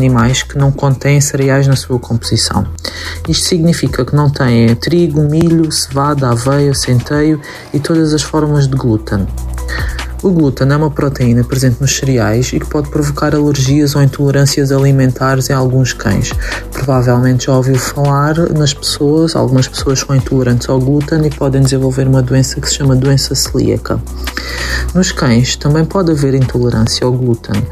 animais que não contêm cereais na sua composição. Isto significa que não têm trigo, milho, cevada, aveia, centeio e todas as formas de glúten. O glúten é uma proteína presente nos cereais e que pode provocar alergias ou intolerâncias alimentares em alguns cães. Provavelmente já ouviu falar algumas pessoas são intolerantes ao glúten e podem desenvolver uma doença que se chama doença celíaca. Nos cães também pode haver intolerância ao glúten